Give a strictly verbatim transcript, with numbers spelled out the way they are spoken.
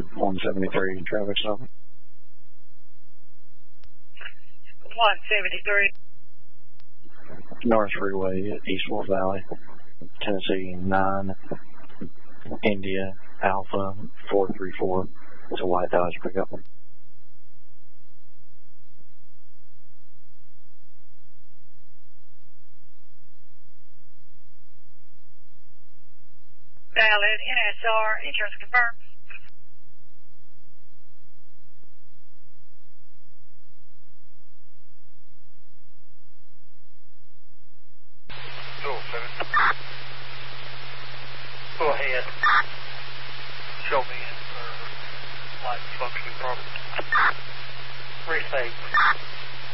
one seventy-three, traffic stop. one seventy-three. North Freeway, East Wolf Valley, Tennessee, nine, India, Alpha, four three four. It's a White Dodge pickup. Valid, N S R, insurance confirmed.